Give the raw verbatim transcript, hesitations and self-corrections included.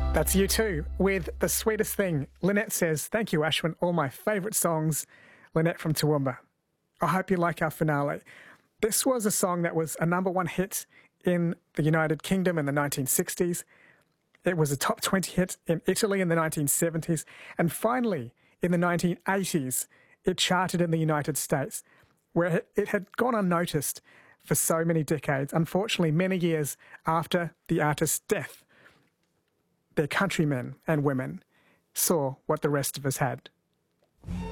That's U two with The Sweetest Thing. Lynette says, thank you, Ashwin. All my favourite songs. Lynette from Toowoomba. I hope you like our finale. This was a song that was a number one hit in the United Kingdom in the nineteen sixties. It was a top twenty hit in Italy in the nineteen seventies. And finally, in the nineteen eighties, it charted in the United States, where it had gone unnoticed for so many decades. Unfortunately, many years after the artist's death, their countrymen and women saw what the rest of us had.